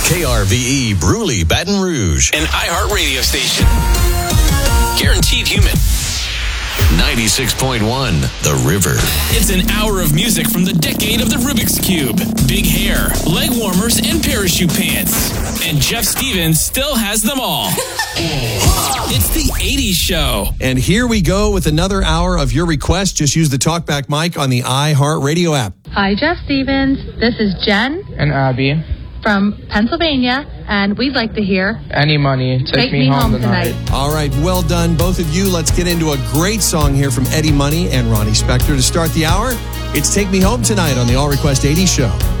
KRVE Bruley, Baton Rouge. An iHeart radio station. Guaranteed human. 96.1 The River. It's an hour of music from the decade of the Rubik's Cube. Big hair, leg warmers, and parachute pants. And Jeff Stevens still has them all. It's the 80s show. And here we go with another hour of your request. Just use the TalkBack mic on the iHeart Radio app. Hi, Jeff Stevens. This is Jen And Abby. from Pennsylvania, and we'd like to hear Any Money. Take me home tonight. All right, well done, both of you. Let's get into a great song here from Eddie Money and Ronnie Spector to start the hour. It's Take Me Home Tonight on the All Request 80s show.